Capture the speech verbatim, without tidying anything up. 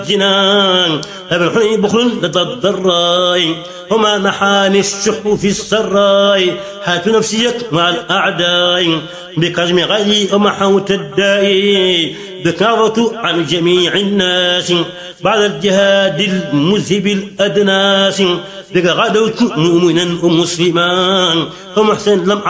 جنان أبن حني بخل لدى الضراي وما نحاني الشح في السراي هات نفسيك مع الأعداء بكظم غلي ومحوت الداء بكافة عن جميع الناس بعد الجهاد المذهب الأدناس بك غدوت مؤمنا ومسلما ومحسن لم